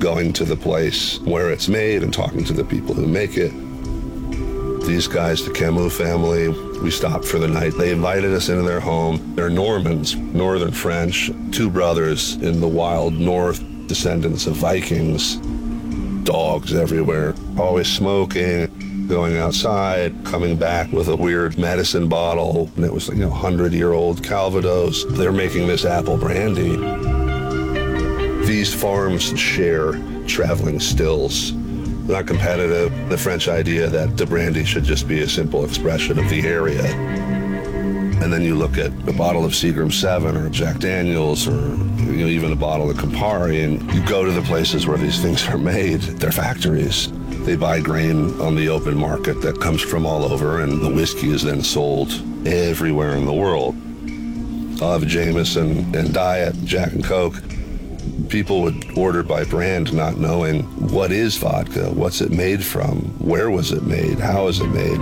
going to the place where it's made and talking to the people who make it. These guys, the Camus family, we stopped for the night. They invited us into their home. They're Normans, Northern French, two brothers in the wild north, descendants of Vikings. Dogs everywhere, always smoking, going outside, coming back with a weird medicine bottle. And it was 100-year-old Calvados. They're making this apple brandy. These farms share traveling stills. Not competitive. The French idea that the brandy should just be a simple expression of the area. And then you look at a bottle of Seagram 7 or Jack Daniels or even a bottle of Campari, and you go to the places where these things are made. They're factories. They buy grain on the open market that comes from all over, and the whiskey is then sold everywhere in the world. I'll have a Jameson and Diet, Jack and Coke. People would order by brand not knowing what is vodka, what's it made from, where was it made, how is it made.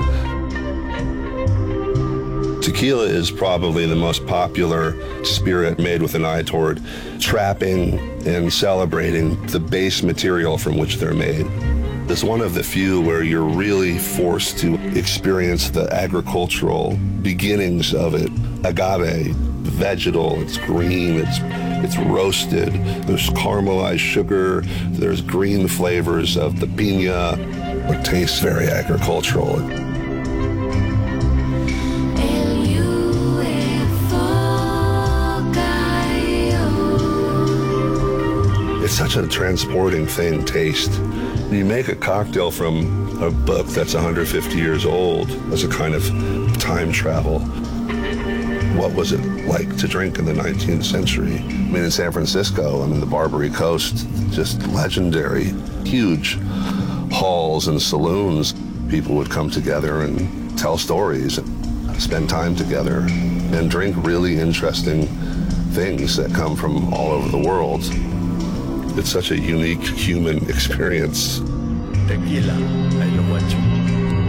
Tequila is probably the most popular spirit made with an eye toward trapping and celebrating the base material from which they're made. It's one of the few where you're really forced to experience the agricultural beginnings of it. Agave, vegetal, it's green, it's roasted, there's caramelized sugar, there's green flavors of the piña. It tastes very agricultural. It's such a transporting thing, taste. You make a cocktail from a book that's 150 years old as a kind of time travel. What was it like to drink in the 19th century? In San Francisco, the Barbary Coast, just legendary, huge halls and saloons. People would come together and tell stories and spend time together and drink really interesting things that come from all over the world. It's such a unique human experience. Tequila, I know what you